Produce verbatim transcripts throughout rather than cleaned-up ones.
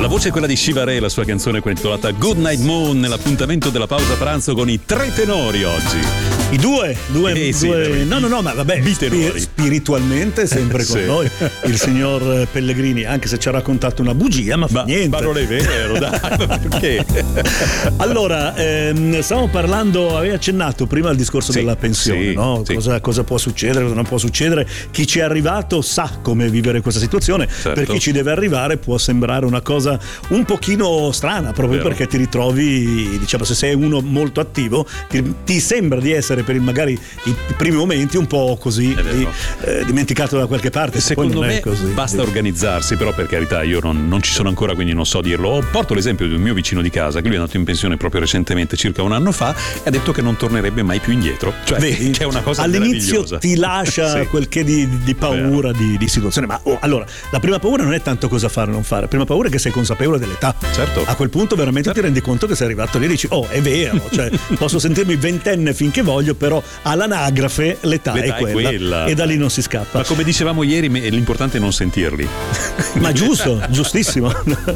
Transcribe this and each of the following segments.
La voce è quella di Shiva Re, la sua canzone intitolata Good Night Moon, nell'appuntamento della pausa pranzo con i tre tenori oggi. I due, due, eh, sì, due no, no, no, ma vabbè, bitenori. Spiritualmente sempre con sì. noi il signor Pellegrini, anche se ci ha raccontato una bugia, ma fa ma, niente. Ma non è vero, dai, perché? Allora, ehm, stavamo parlando, avevi accennato prima al discorso sì, della pensione, sì, no? Sì. Cosa, cosa può succedere, cosa non può succedere. Chi ci è arrivato sa come vivere questa situazione, certo. Per chi ci deve arrivare può sembrare una cosa un pochino strana, proprio Vero. perché ti ritrovi, diciamo, se sei uno molto attivo, ti, ti sembra di essere per il, magari i primi momenti un po' così di, eh, dimenticato da qualche parte. Secondo poi non me è così. basta organizzarsi, però per carità io non, non ci sono ancora, quindi non so dirlo. Porto l'esempio di un mio vicino di casa che lui è andato in pensione proprio recentemente, circa un anno fa, e ha detto che non tornerebbe mai più indietro, cioè Vedi? che è una cosa all'inizio meravigliosa. ti lascia sì. quel che di, di paura di, di situazione, ma oh, allora la prima paura non è tanto cosa fare o non fare, la prima paura è che sei consapevole dell'età. Certo. A quel punto veramente certo. ti rendi conto che sei arrivato lì e dici oh è vero, cioè posso sentirmi ventenne finché voglio, però all'anagrafe l'età, L'età è, quella, è quella e da lì non si scappa. Ma come dicevamo ieri, l'importante è non sentirli. Ma giusto, giustissimo.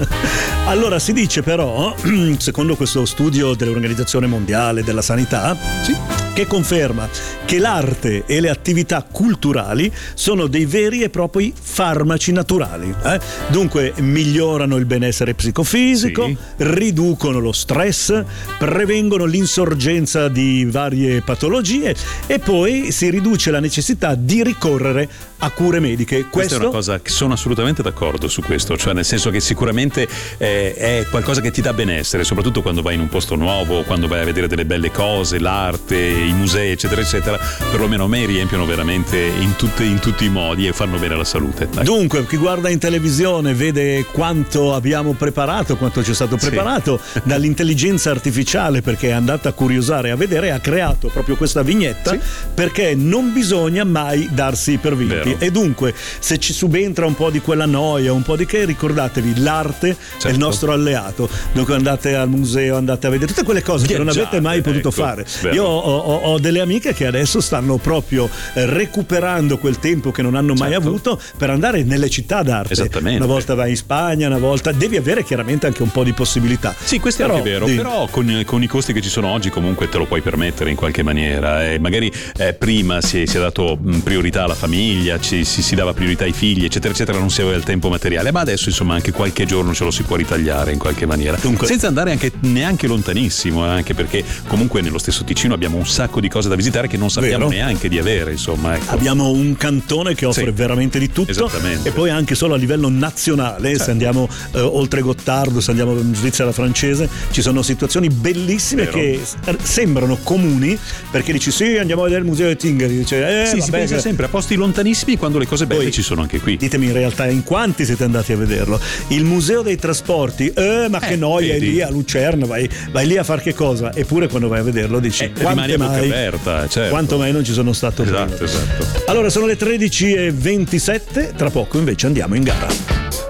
Allora si dice però, secondo questo studio dell'Organizzazione Mondiale della Sanità, sì. che conferma che l'arte e le attività culturali sono dei veri e propri farmaci naturali, eh? Dunque migliorano il benessere psicofisico, sì. riducono lo stress, prevengono l'insorgenza di varie patologie e poi si riduce la necessità di ricorrere a cure mediche. Questo Questa è una cosa che sono assolutamente d'accordo su questo, cioè nel senso che sicuramente eh, è qualcosa che ti dà benessere, soprattutto quando vai in un posto nuovo, quando vai a vedere delle belle cose, l'arte, i musei eccetera eccetera, perlomeno a me riempiono veramente in, tutte, in tutti i modi e fanno bene alla salute. Dai. Dunque chi guarda in televisione vede quanto abbiamo preparato, quanto ci è stato preparato sì. dall'intelligenza artificiale, perché è andata a curiosare, a vedere e ha creato proprio questa vignetta sì. perché non bisogna mai darsi per vinti. Vero. E dunque se ci subentra un po' di quella noia, un po' di che, ricordatevi l'arte certo. è il nostro alleato. Dunque andate al museo, andate a vedere tutte quelle cose che non avete mai potuto ecco, fare. vero. Io ho, ho, ho delle amiche che adesso stanno proprio recuperando quel tempo che non hanno mai certo. avuto per andare nelle città d'arte. Esattamente. Una volta vai in Spagna, una volta devi avere chiaramente anche un po' di possibilità. Sì, questo però, è anche vero, di... però con, con i costi che ci sono oggi comunque te lo puoi permettere in qualche maniera. E magari eh, prima si, si è dato priorità alla famiglia, ci, si, si dava priorità ai figli eccetera eccetera, non si aveva il tempo materiale, ma adesso insomma anche qualche giorno ce lo si può ritagliare in qualche maniera. Dunque, senza andare anche neanche lontanissimo, eh, anche perché comunque nello stesso Ticino abbiamo un sacco di cose da visitare che non sappiamo vero. neanche di avere, insomma, ecco. Abbiamo un cantone che offre sì. veramente di tutto. Esattamente. E poi anche solo a livello nazionale, certo. se andiamo eh, oltre Gottardo, se andiamo in Svizzera francese, ci sono situazioni bellissime vero. che sembrano comuni, perché dici sì andiamo a vedere il museo di Tingari, dice, eh, sì, vabbè, si pensa che... sempre a posti lontanissimi quando le cose belle poi, ci sono anche qui. Ditemi in realtà in quanti siete andati a vederlo. Il museo dei trasporti, eh ma eh, che noia, vedi. È lì a Lucerna, vai, vai lì a far che cosa? Eppure quando vai a vederlo dici eh, quante mai, aperta, certo. quanto mai non ci sono stato esatto, prima. Esatto. Allora sono le tredici e ventisette, tra poco invece andiamo in gara.